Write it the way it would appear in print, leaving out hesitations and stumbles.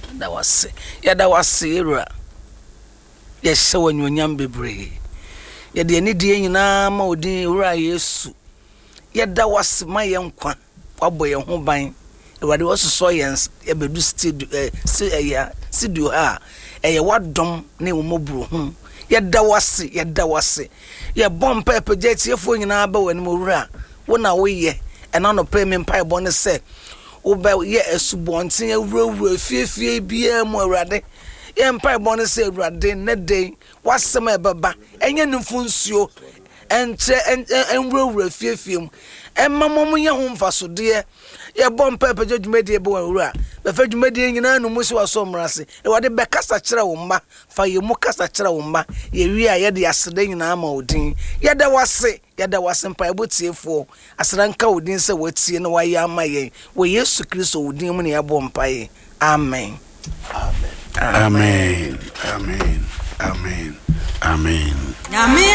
da wase yada wase era ye hye wanyonyam bebre ye de ani die nyina ma odin ewura Yesu yada wase ma ye nkwa wabo ye ho ban ewade wososo yens ye bedu studio ha eye wadom ne womoburu hu yada wase ye bompa epejetiefo nyina ba wani mowura wona woye ena no pay me mpa ebone se oba ye esubonten awurawura fiefie bia mu awurade ye mpa ebone se awurade ne den wasem ebeba enye nfu nsuo enche enwurawura fiefie mu emamom ye ho mfasode ye bompa epejadwumadi ebe wawura befa dwumadi nyina no musi waso mrase ewade be kasa kire wo mma fa ye mu kasa kire wo mma ye wi a ye de asede nyina ma odin ye da wase mpa ebotiefo asranka odin se watie no waye amaye we Yesu Kristo odin mu ne ye bompa ye amen amen amen amen amen amen.